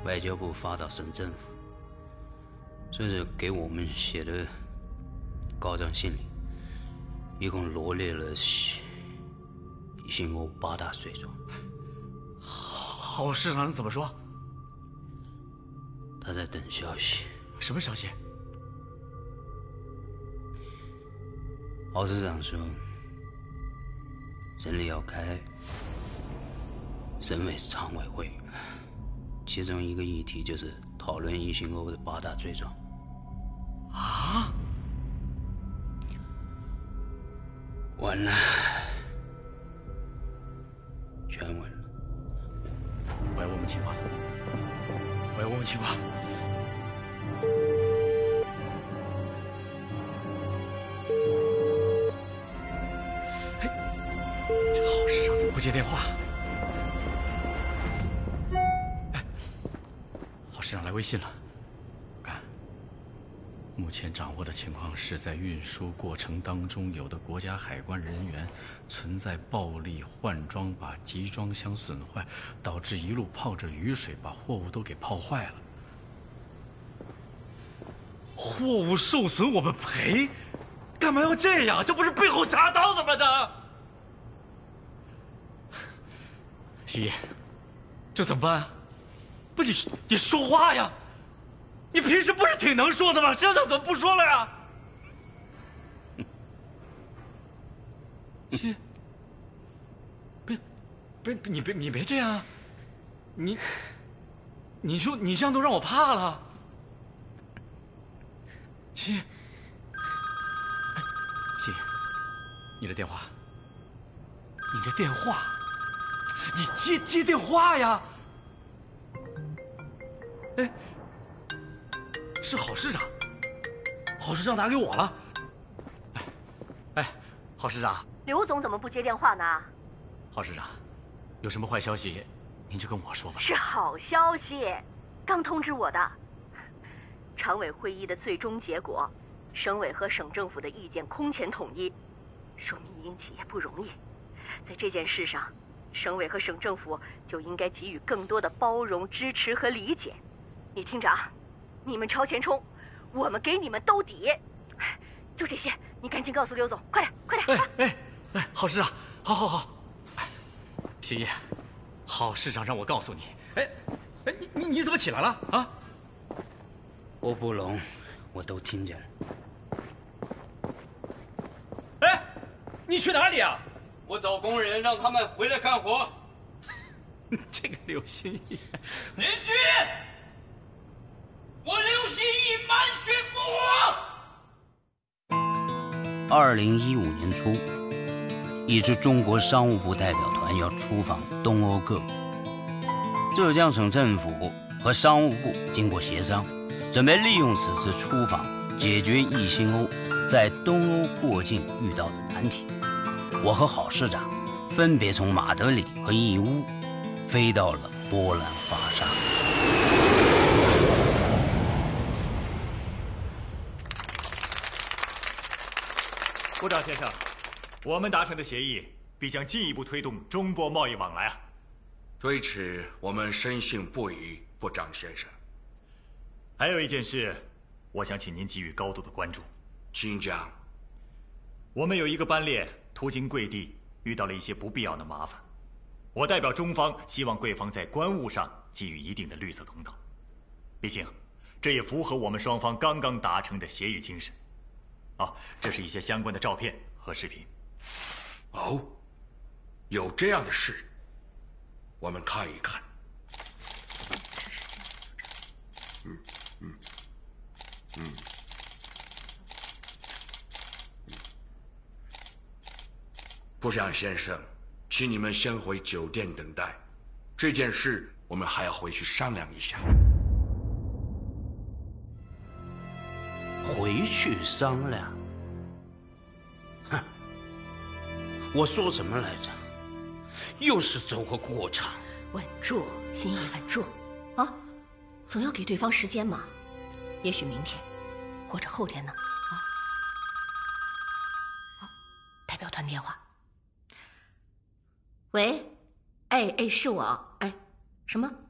外交部发到省政府，这是给我们写的告状信里，一共罗列了一姓欧8大罪状。 郝市长怎么说？ 他在等消息。 什么消息？ 郝市长说，省里要开省委常委会，其中一个议题就是讨论一姓欧的8大罪状。 啊！ 完了，全完了。 我要问问情况，我要问问情况。哎，这郝市长怎么不接电话？哎，郝市长来微信了。看，目前掌握的情况是在运输过程当中，有的国家海关人员存在暴力换装，把集装箱损坏，导致一路泡着雨水，把货物都给泡坏了。货物受损我们赔，干嘛要这样？这不是背后插刀子吗？西野，这怎么办啊？不，你说话呀！你平时不是挺能说的吗？现在怎么不说了呀？西，别，你别这样啊！你说你这样都让我怕了。西，西，你的电话，你的电话，你接电话呀！哎，是郝市长，郝市长打给我了。哎，郝市长， 刘总怎么不接电话呢？ 郝市长，有什么坏消息，您就跟我说吧。 是好消息，刚通知我的。常委会议的最终结果，省委和省政府的意见空前统一，说民营企业不容易。在这件事上，省委和省政府就应该给予更多的包容、支持和理解。你听着啊，你们超前冲，我们给你们兜底。就这些，你赶紧告诉刘总，快点！ 哎，郝市长，好。哎，谢烨，郝市长让我告诉你。哎，你怎么起来了啊？ 我不聋，我都听见了。 哎，你去哪里啊？ 我找工人让他们回来干活。 这个刘新义， 邻居，我刘新义满血复活。2015年初，一支中国商务部代表团要出访东欧各国。浙江省政府和商务部经过协商，准备利用此次出访解决一姓欧在东欧过境遇到的难题。我和郝市长分别从马德里和义乌飞到了波兰华沙。 部长先生，我们达成的协议必将进一步推动中波贸易往来啊。 对此，我们深信不疑，部长先生。 还有一件事，我想请您给予高度的关注。 请讲。 我们有一个班列途经贵地，遇到了一些不必要的麻烦。我代表中方，希望贵方在关务上给予一定的绿色通道。毕竟，这也符合我们双方刚刚达成的协议精神。这是一些相关的照片和视频。 哦，有这样的事，我们看一看。部长先生，请你们先回酒店等待。这件事我们还要回去商量一下。 回去商量？哼，我说什么来着？又是走个过场。 稳住，心意稳住啊！总要给对方时间嘛。也许明天，或者后天呢？代表团电话。喂，哎，是我。哎，什么？